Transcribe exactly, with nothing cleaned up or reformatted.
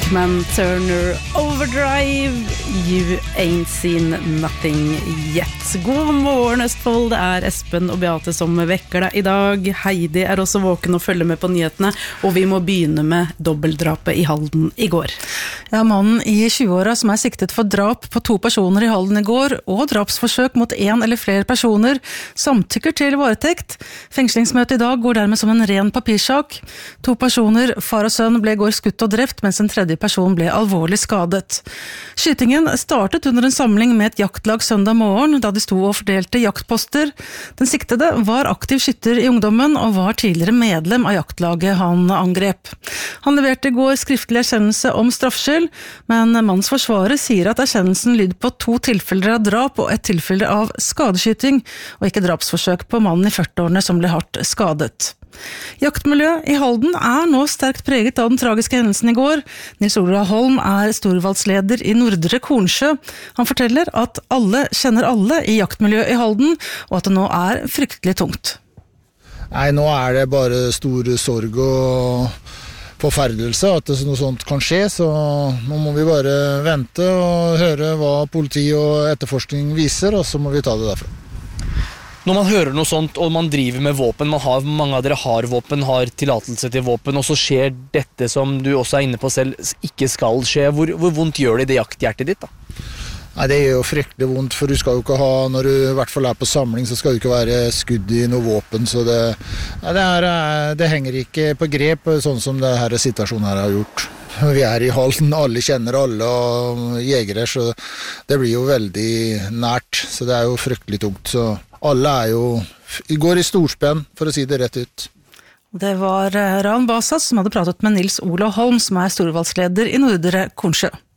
Bachman Turner Overdrive, You Ain't Seen Nothing Yet. God morgen Østfold, det er Espen og Beate som vekker deg i dag. Heidi er også våken og følger med på nyhetene, og vi må begynne med dobbeltdrapet i Halden i går. Ja, mannen i tjue-åra som er siktet for drap på to personer i Halden i går, og drapsforsøk mot en eller flere personer, samtykker til varetekt. Fengslingsmøtet i dag går dermed som en ren papirsak. To personer, far og sønn, ble i går skutt og drept, mens en tredje person ble alvorlig skadet. Skytingen startet under en samling med et jaktlag søndag morgen, da de sto og fordelte jaktposter. Den siktede var aktiv skytter i ungdommen, og var tidligere medlem av jaktlaget han angrep. Han leverte i går skriftlig erkjennelse om straffskyld, men mannens forsvarer sier at erkjennelsen lyder på to tilfeller av drap og et tilfelle av skadeskyting, og ikke drapsforsøk på mannen i førtiårene som ble hardt skadet. Jaktmiljøet i Halden er nå sterkt preget av den tragiske hendelsen i går. Nils Olav Holm er storvalgsleder i Nordre Kornsjø. Han forteller at alle kjenner alle i jaktmiljøet i Halden, og at det nå er fryktelig tungt. Nei, nå er det bare stor sorg og forferdelse at noe sånt kan skje, så nå må vi bare vente og høre hva politi og etterforskning viser, og så må vi ta det derfra. Når man hører noe sånt, og man driver med våpen, man har, mange av dere har våpen, har tillatelse til våpen, og så skjer dette som du også er inne på selv, ikke skal skje. Hvor, hvor vondt gjør det i det jakthjertet ditt da? Nei, det gjør jo fryktelig vondt, for du skal jo ikke ha, når du i hvert fall er på samling, så skal du ikke være skudd i noe våpen, så det, nei, det, er, det henger ikke på grep, sånn som det her situasjonen her har gjort. Vi er i Halden, alle kjenner alle og jegere, så det blir jo veldig nært, så det er jo fryktelig tungt, så alle er jo, går i storspenn, for å si det rett ut. Det var Ran Basas som hadde pratet med Nils Olav Holm, som er storvalgsleder i Nordre Kornsjø.